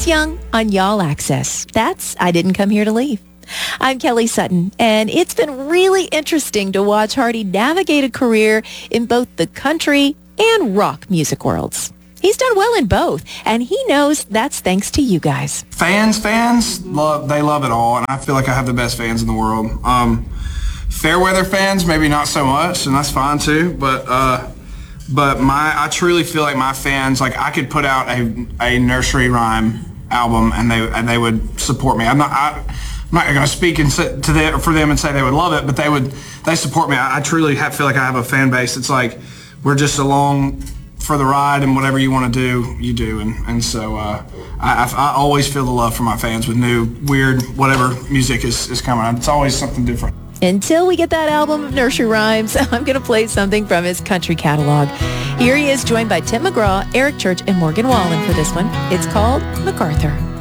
Angus Young on Y'all Access. That's I Didn't Come Here to Leave. I'm Kelly Sutton, and it's been really interesting to watch Hardy navigate a career in both the country and rock music worlds. He's done well in both, and he knows that's thanks to you guys. Fans, they love it all, and I feel like I have the best fans in the world. Fair weather fans, maybe not so much, and that's fine too, but I truly feel like my fans, like I could put out a nursery rhyme album and they would support me. I'm not going to speak for them and say they would love it, but they support me. I truly feel like I have a fan base. It's like we're just along for the ride, and whatever you want to do, you do. And so I always feel the love for my fans with new, weird, whatever music is coming out. It's always something different. Until we get that album of nursery rhymes, I'm going to play something from his country catalog. Here he is, joined by Tim McGraw, Eric Church, and Morgan Wallen for this one. It's called MacArthur.